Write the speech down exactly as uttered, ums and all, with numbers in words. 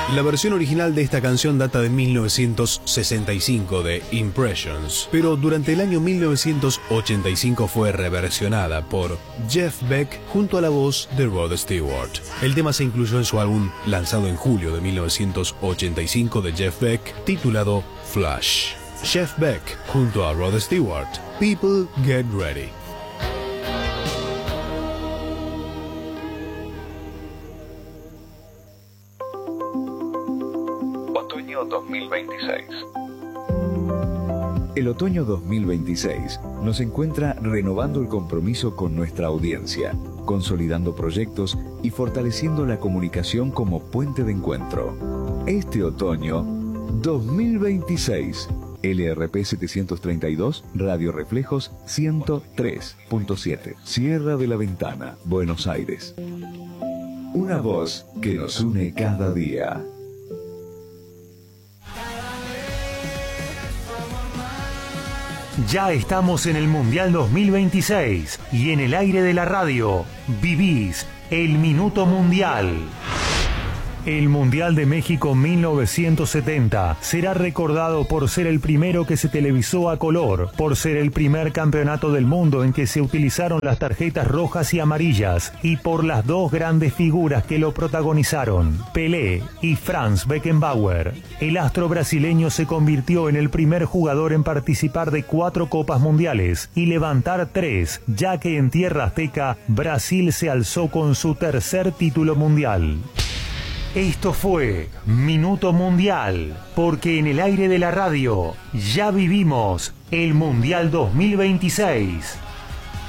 La versión original de esta canción data de mil novecientos sesenta y cinco de Impressions, pero durante el año mil novecientos ochenta y cinco fue reversionada por Jeff Beck junto a la voz de Rod Stewart. El tema se incluyó en su álbum lanzado en julio de mil novecientos ochenta y cinco de Jeff Beck, titulado Flash. Jeff Beck junto a Rod Stewart, People Get Ready. Otoño dos mil veintiséis. El otoño dos mil veintiséis nos encuentra renovando el compromiso con nuestra audiencia, consolidando proyectos y fortaleciendo la comunicación como puente de encuentro. Este otoño dos mil veintiséis, L R P setecientos treinta y dos, Radio Reflejos ciento tres punto siete, Sierra de la Ventana, Buenos Aires. Una voz que nos une cada día. Ya estamos en el Mundial dos mil veintiséis y en el aire de la radio vivís el Minuto Mundial. El Mundial de México mil novecientos setenta será recordado por ser el primero que se televisó a color, por ser el primer campeonato del mundo en que se utilizaron las tarjetas rojas y amarillas y por las dos grandes figuras que lo protagonizaron, Pelé y Franz Beckenbauer. El astro brasileño se convirtió en el primer jugador en participar de cuatro Copas Mundiales y levantar tres, ya que en tierra azteca Brasil se alzó con su tercer título mundial. Esto fue Minuto Mundial, porque en el aire de la radio ya vivimos el Mundial dos mil veintiséis.